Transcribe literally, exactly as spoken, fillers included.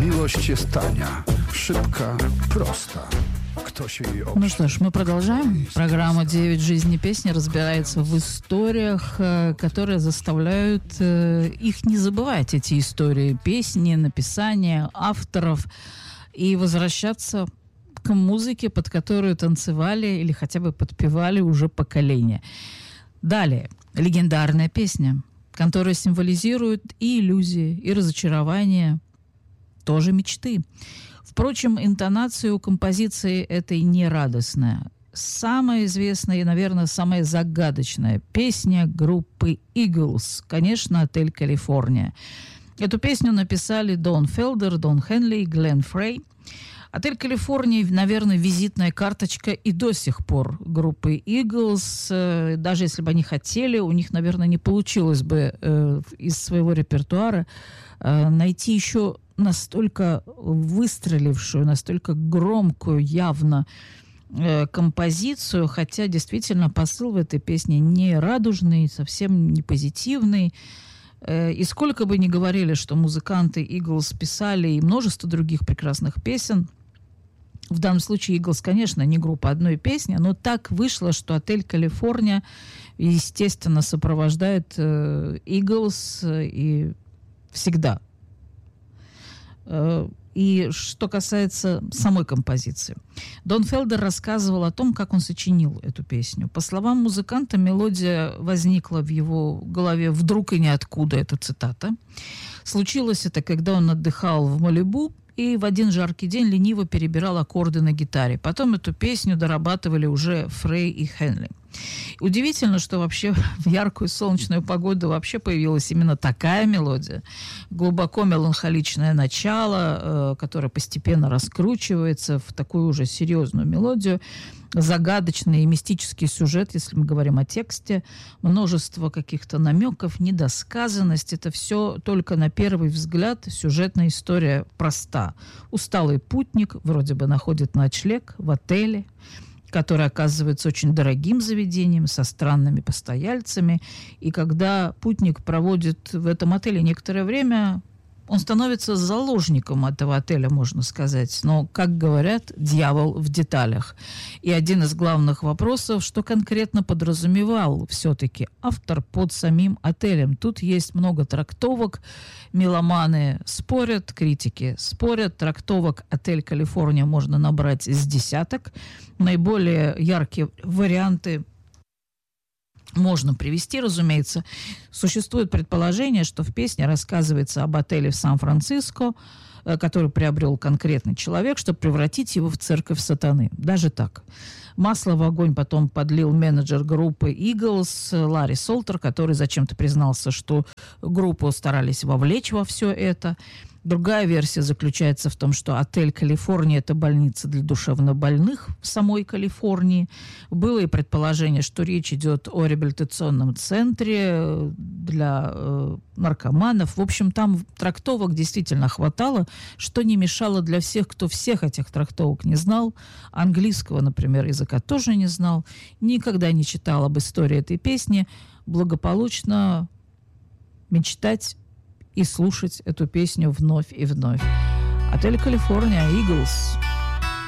Miłość jest tania, szybka, prosta. Ну что ж, мы продолжаем. Программа «Девять жизней песни» разбирается в историях, которые заставляют их не забывать, эти истории, песни, написания авторов, и возвращаться к музыке, под которую танцевали или хотя бы подпевали уже поколения. Далее, легендарная песня, которая символизирует и иллюзии, и разочарования, тоже мечты. Впрочем, интонация у композиции этой не радостная. Самая известная и, наверное, самая загадочная песня группы Eagles, конечно, «Отель Калифорния». Эту песню написали Дон Фелдер, Дон Хенли и Глен Фрей. «Отель Калифорния», наверное, визитная карточка и до сих пор группы Eagles. Даже если бы они хотели, у них, наверное, не получилось бы э, из своего репертуара э, найти еще настолько выстрелившую, настолько громкую, явно э, композицию, хотя действительно посыл в этой песне не радужный, совсем не позитивный. Э, и сколько бы ни говорили, что музыканты Eagles писали и множество других прекрасных песен, в данном случае Eagles, конечно, не группа одной песни, но так вышло, что «Отель Калифорния», естественно, сопровождает э, Eagles э, и всегда. И что касается самой композиции. Дон Фелдер рассказывал о том, как он сочинил эту песню. По словам музыканта, мелодия возникла в его голове вдруг и ниоткуда, это цитата. Случилось это, когда он отдыхал в Малибу и в один жаркий день лениво перебирал аккорды на гитаре. Потом эту песню дорабатывали уже Фрей и Хенли. Удивительно, что вообще в яркую солнечную погоду вообще появилась именно такая мелодия. Глубоко меланхоличное начало, э, которое постепенно раскручивается в такую уже серьезную мелодию. Загадочный и мистический сюжет, если мы говорим о тексте. Множество каких-то намеков, недосказанность. Это все только на первый взгляд. Сюжетная история проста. Усталый путник вроде бы находит ночлег в отеле, который оказывается очень дорогим заведением, со странными постояльцами. И когда путник проводит в этом отеле некоторое время, он становится заложником этого отеля, можно сказать. Но, как говорят, дьявол в деталях. И один из главных вопросов, что конкретно подразумевал все-таки автор под самим отелем. Тут есть много трактовок. Меломаны спорят, критики спорят. Трактовок «Отель Калифорния» можно набрать с десяток. Наиболее яркие варианты можно привести, разумеется. Существует предположение, что в песне рассказывается об отеле в Сан-Франциско, который приобрел конкретный человек, чтобы превратить его в церковь сатаны. Даже так. Масло в огонь потом подлил менеджер группы Eagles Ларри Солтер, который зачем-то признался, что группу старались вовлечь во все это. Другая версия заключается в том, что отель «Калифорния» — это больница для душевнобольных в самой Калифорнии. Было и предположение, что речь идет о реабилитационном центре для э, наркоманов. В общем, там трактовок действительно хватало, что не мешало для всех, кто всех этих трактовок не знал. Английского, например, языка тоже не знал. Никогда не читал об истории этой песни. Благополучно мечтать и слушать эту песню вновь и вновь. «Отель Калифорния», Eagles.